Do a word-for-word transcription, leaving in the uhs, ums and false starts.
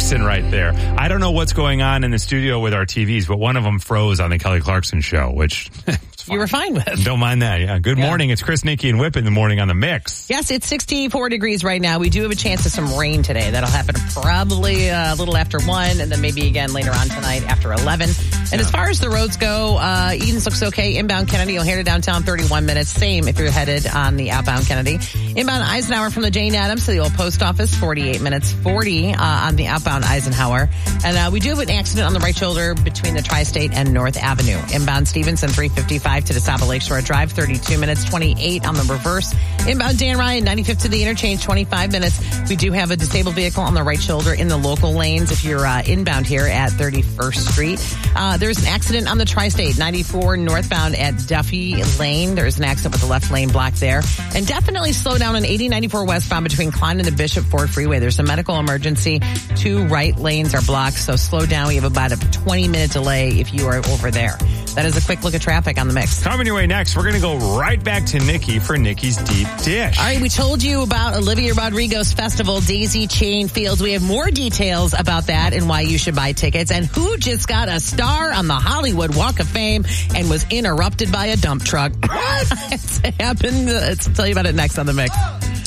Clarkson right there. I don't know what's going on in the studio with our T Vs, but one of them froze on the Kelly Clarkson show, which you were fine with. Don't mind that. Yeah. Good yeah. morning. It's Chris, Nikki, and Whip in the morning on the Mix. Yes, it's sixty-four degrees right now. We do have a chance of some rain today. That'll happen probably a little after one, and then maybe again later on tonight after eleven. And yeah. as far as the roads go, uh, Eden's looks okay. Inbound Kennedy, you'll head to downtown thirty-one minutes. Same if you're headed on the outbound Kennedy. Inbound Eisenhower from the Jane Addams to the old post office, forty-eight minutes. forty uh, on the outbound Eisenhower. And uh, we do have an accident on the right shoulder between the Tri-State and North Avenue. Inbound Stevenson, three fifty-five to DeSaba Lakeshore Drive, thirty-two minutes. twenty-eight on the reverse. Inbound Dan Ryan, ninety-fifth to the interchange, twenty-five minutes. We do have a disabled vehicle on the right shoulder in the local lanes if you're uh, inbound here at thirty-first Street. Uh, there's an accident on the Tri-State, ninety-four northbound at Duffy Lane. There's an accident with the left lane blocked there. And definitely slow down on eighty ninety-four westbound between Klein and the Bishop Ford Freeway. There's a medical emergency. Two right lanes are blocked, so slow down. We have about a twenty-minute delay if you are over there. That is a quick look at traffic on the Mix. Coming your way next, we're going to go right back to Nikki for Nikki's Deep Dish. All right, we told you about Olivia Rodrigo's festival, Daisy Chain Fields. We have more details about that and why you should buy tickets, and who just got a star on the Hollywood Walk of Fame and was interrupted by a dump truck. What? It's happened. Let's tell you about it next on the Mix.